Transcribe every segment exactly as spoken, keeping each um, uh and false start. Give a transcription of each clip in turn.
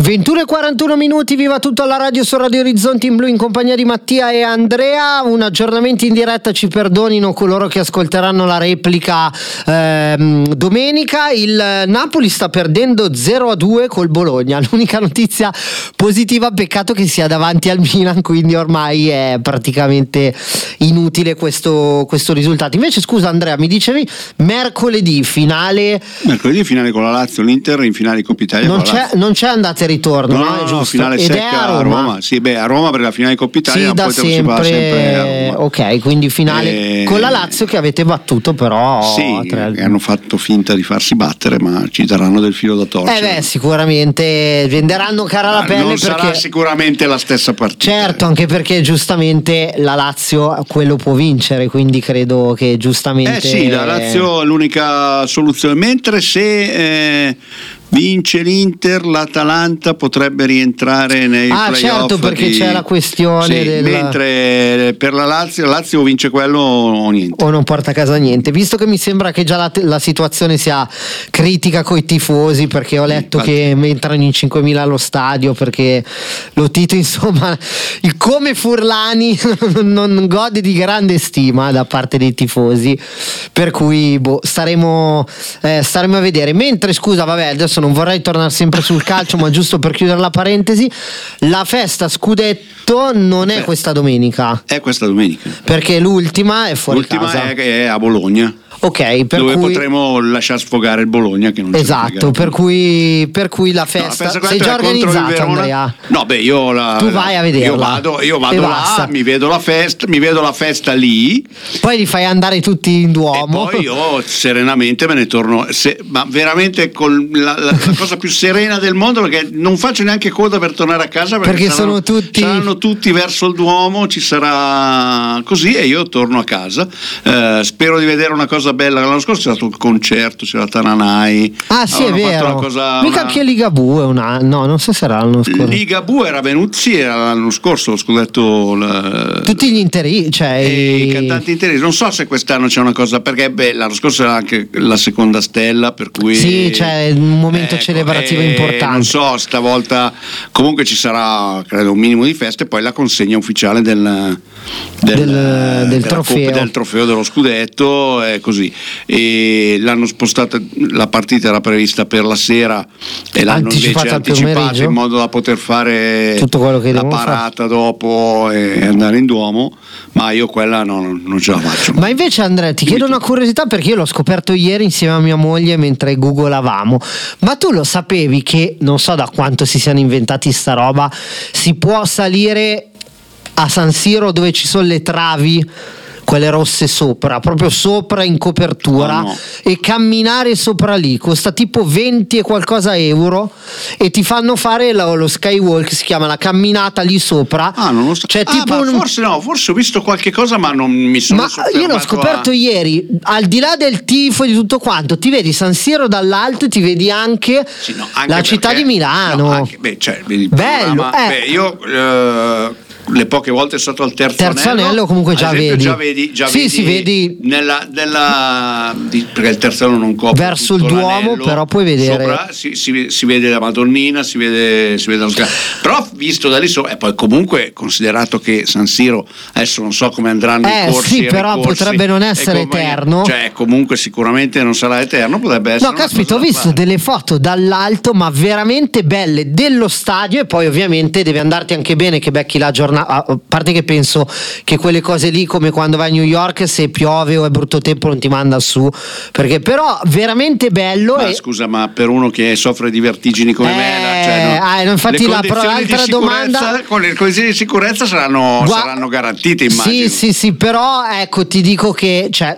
ventuno e quarantuno minuti, viva tutta la radio su Radio Orizzonti in Blu in compagnia di Mattia e Andrea. Un aggiornamento in diretta, ci perdonino coloro che ascolteranno la replica ehm, domenica. Il Napoli sta perdendo zero a due col Bologna, l'unica notizia positiva, peccato che sia davanti al Milan, quindi ormai è praticamente inutile questo, questo risultato. Invece scusa Andrea, mi dicevi mercoledì finale mercoledì finale con la Lazio, l'Inter in finale di Coppa Italia. Non c'è, non c'è andata e ritorno, no, no, no, è giusto? No, finale Ed secca è a Roma. a Roma. Sì, beh, a Roma per la finale di Coppa Italia, sì, da poi sempre, si va sempre a Roma. Ok, quindi finale e... con la Lazio che avete battuto però. Sì, che hanno fatto finta di farsi battere, ma ci daranno del filo da torcere. Eh beh, sicuramente venderanno cara la pelle, non perché sarà sicuramente la stessa partita. Certo, anche perché giustamente la Lazio quello può vincere, quindi credo che giustamente. Eh sì, la Lazio è l'unica soluzione, mentre se eh, vince l'Inter, l'Atalanta potrebbe rientrare nei ah, playoff. Certo, perché di... c'è la questione sì, del... mentre per la Lazio, la Lazio vince quello o niente. O non porta a casa niente, visto che mi sembra che già la, la situazione sia critica coi tifosi, perché ho letto sì, che entrano in cinquemila allo stadio, perché lo Tito, insomma, il come Furlani non gode di grande stima da parte dei tifosi, per cui boh, staremo, eh, staremo a vedere. Mentre scusa, vabbè, adesso non vorrei tornare sempre sul calcio, ma giusto per chiudere la parentesi, la festa scudetto non è questa domenica. È questa domenica. Perché l'ultima è fuori l'ultima casa. L'ultima è, è a Bologna. Ok, per dove cui... potremo lasciar sfogare il Bologna, che non esatto, per cui, per cui la festa, no, la festa sei già organizzata, Andrea? No, beh, io la, tu vai a vederla, io vado, io vado là, basta. mi vedo la festa, mi vedo la festa lì, poi li fai andare tutti in Duomo e poi io serenamente me ne torno, se, ma veramente con la, la, la cosa più serena del mondo, perché non faccio neanche coda per tornare a casa, perché, perché saranno, sono tutti saranno tutti verso il Duomo, ci sarà così e io torno a casa. Eh, spero di vedere una cosa bella. L'anno scorso c'è stato il concerto, c'era Tananai. Ah sì, è vero. Cosa, mica una... che Ligabue è una... no, non so se era l'anno scorso. Ligabue era venuto, sì, era l'anno scorso lo scudetto. La... tutti gli interi, cioè i... i cantanti interi. Non so se quest'anno c'è una cosa, perché beh, l'anno scorso era anche la seconda stella, per cui sì, c'è un momento ecco, celebrativo eh, importante. Non so, stavolta comunque ci sarà, credo, un minimo di feste, poi la consegna ufficiale del del, del, del trofeo Coppa, del trofeo dello scudetto, è così. E l'hanno spostata, la partita era prevista per la sera e l'hanno anticipata invece anticipata in modo da poter fare tutto quello che la parata fare. dopo e andare in Duomo, ma io quella no, non ce la faccio. Ma invece Andrea, ti chiedo una curiosità, perché io l'ho scoperto ieri insieme a mia moglie mentre googolavamo, ma tu lo sapevi che, non so da quanto si siano inventati sta roba, si può salire a San Siro dove ci sono le travi, quelle rosse sopra, proprio sopra in copertura, oh no. e camminare sopra lì costa tipo venti e qualcosa euro e ti fanno fare lo, lo skywalk, si chiama la camminata lì sopra. Ah, non lo so. Cioè, ah, tipo un... forse no, forse ho visto qualche cosa, ma non mi sono ma io l'ho scoperto a... ieri, al di là del tifo e di tutto quanto, ti vedi San Siro dall'alto e ti vedi anche, sì, no, anche la perché, città di Milano. No, anche, beh, cioè, il bello, eh. beh, io eh, le poche volte è stato al terzo, terzo anello, anello comunque già esempio, vedi già vedi già sì, vedi si vedi nella, nella di, perché il terzo anello non copre verso il Duomo, però puoi vedere sopra si, si, si vede la Madonnina, si vede, si vede lo scalo, però visto da lì sopra, e poi comunque considerato che San Siro adesso non so come andranno eh, i corsi, sì, però ricorsi, potrebbe non essere come, eterno, cioè comunque sicuramente non sarà eterno, potrebbe essere. No, caspita, ho visto delle foto dall'alto, ma veramente belle, dello stadio, e poi ovviamente deve andarti anche bene che becchi la giornata, a parte che penso che quelle cose lì, come quando vai a New York, se piove o è brutto tempo non ti manda su, perché però veramente bello. Ma e... scusa, ma per uno che soffre di vertigini come eh, me, cioè no, ah, infatti la pro- l'altra domanda, con le condizioni di sicurezza saranno, Gua- saranno garantite, immagino. Sì, sì, sì, però ecco, ti dico che cioè,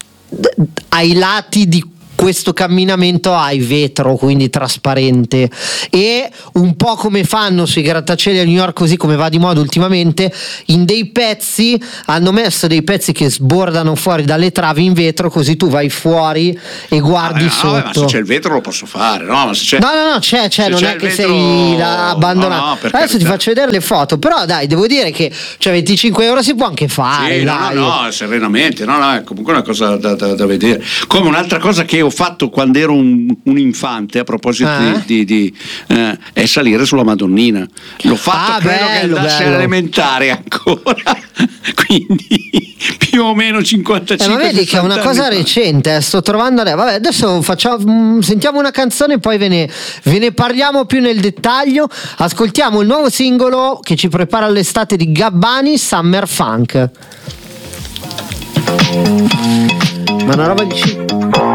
ai lati di questo camminamento hai vetro, quindi trasparente, e un po' come fanno sui grattacieli a New York, così come va di moda ultimamente, in dei pezzi hanno messo dei pezzi che sbordano fuori dalle travi in vetro, così tu vai fuori e guardi ah, sotto. No, ma se c'è il vetro lo posso fare, no? Ma se c'è... no, no, no, c'è, c'è, non c'è è che vetro... sei abbandonato. No, no, adesso carità. ti faccio vedere le foto, però dai, devo dire che cioè venticinque euro si può anche fare. Sì, no, dai. no, no, serenamente, no, no, è comunque una cosa da, da, da vedere. Come un'altra cosa che ho fatto quando ero un, un infante, a proposito ah. di, di, di eh, è salire sulla Madonnina. L'ho fatto ah, credo bello, che andasse elementare ancora, quindi più o meno cinquantacinque. Eh, ma vedi che è una cosa recente, eh, sto trovando. Vabbè, adesso facciamo, sentiamo una canzone e poi ve ne, ve ne parliamo più nel dettaglio. Ascoltiamo il nuovo singolo che ci prepara all'estate di Gabbani, Summer Funk. Ma una roba di